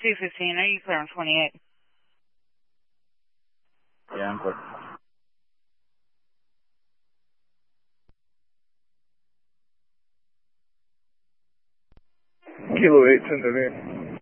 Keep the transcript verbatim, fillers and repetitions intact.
two fifteen, are you clear on twenty-eight? Yeah, I'm clear. Kilo eight, send it in.